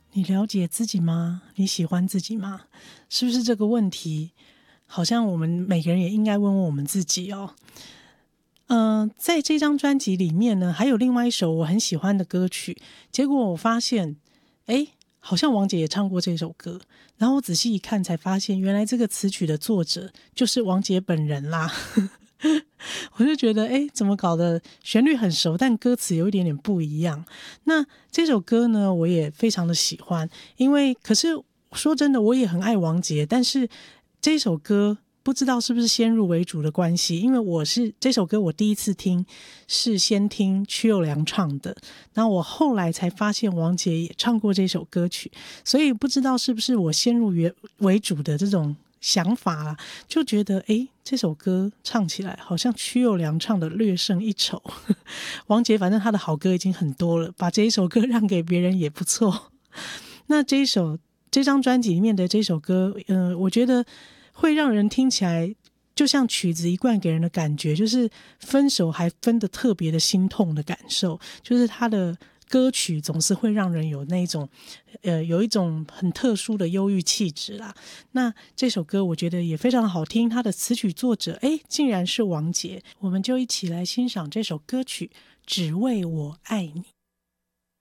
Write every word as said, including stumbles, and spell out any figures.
你了解自己吗？你喜欢自己吗？是不是这个问题好像我们每个人也应该问问我们自己哦。嗯、呃，在这张专辑里面呢，还有另外一首我很喜欢的歌曲，结果我发现诶好像王杰也唱过这首歌，然后我仔细一看才发现，原来这个词曲的作者就是王杰本人啦。我就觉得诶怎么搞的，旋律很熟，但歌词有一点点不一样。那这首歌呢我也非常的喜欢，因为可是说真的我也很爱王杰，但是这首歌不知道是不是先入为主的关系，因为我是这首歌我第一次听是先听曲友良唱的，然后我后来才发现王杰也唱过这首歌曲，所以不知道是不是我先入为主的这种想法啦，就觉得诶这首歌唱起来好像曲友良唱的略胜一筹。王杰反正他的好歌已经很多了，把这一首歌让给别人也不错。那这一首这张专辑里面的这首歌呃，我觉得会让人听起来就像曲子一贯给人的感觉，就是分手还分得特别的心痛的感受，就是他的歌曲总是会让人有那种呃，有一种很特殊的忧郁气质啦。那这首歌我觉得也非常好听，它的词曲作者诶竟然是王杰，我们就一起来欣赏这首歌曲《只为我爱你》。